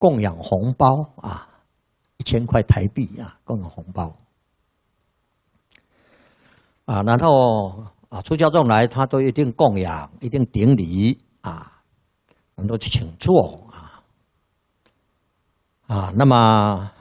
供养红包啊，1000块台币啊，供养红包啊，然后啊，出家众来他都一定供养，一定顶礼啊，很多去请坐啊，那么